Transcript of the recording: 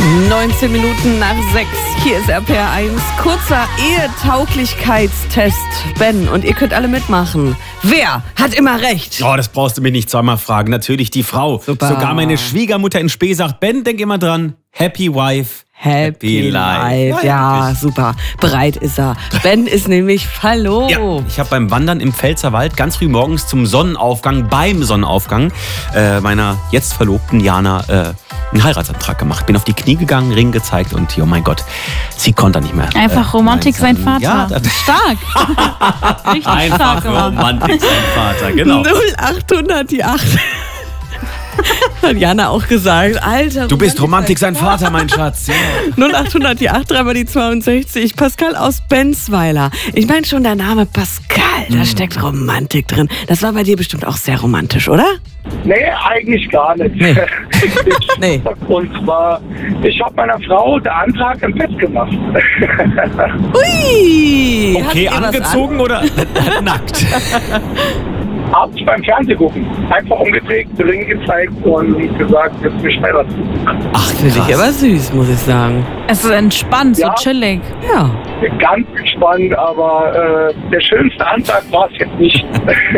19 Minuten nach 6. Hier ist RPR1. Kurzer Ehetauglichkeitstest. Ben, und ihr könnt alle mitmachen. Wer hat immer recht? Oh, das brauchst du mich nicht zweimal fragen. Natürlich die Frau. Super. Sogar meine Schwiegermutter in Spee sagt, Ben, denk immer dran. Happy Wife. Happy Life. Ja, super. Bereit ist er. Ben ist nämlich verlobt. Ja, ich habe beim Wandern im Pfälzer Wald ganz früh morgens beim Sonnenaufgang meiner jetzt Verlobten Jana einen Heiratsantrag gemacht. Bin auf die Knie gegangen, Ring gezeigt und oh mein Gott, sie konnte nicht mehr. Einfach Romantik sein Vater. Ja, stark. Richtig einfach stark. Romantik sein Vater, genau. 0800 die 8. Hat Jana auch gesagt. Alter, Du bist Romantik sein Vater, mein Schatz. Ja. 0800 die 8, dreimal die 62. Pascal aus Bensweiler. Ich meine schon der Name Pascal, da steckt Romantik drin. Das war bei dir bestimmt auch sehr romantisch, oder? Nee, eigentlich gar nicht. Nee. Und zwar, ich habe meiner Frau den Antrag im Bett gemacht. Hui! Hattet Okay, ihr was angezogen oder nackt? Abends beim Fernsehen gucken. Einfach umgedreht, den Ring gezeigt und gesagt, jetzt mich heiraten. Ach, Finde ich aber süß, muss ich sagen. Es ist entspannt, Ja. so chillig. Ja. Ganz entspannt, aber der schönste Antrag war es jetzt nicht.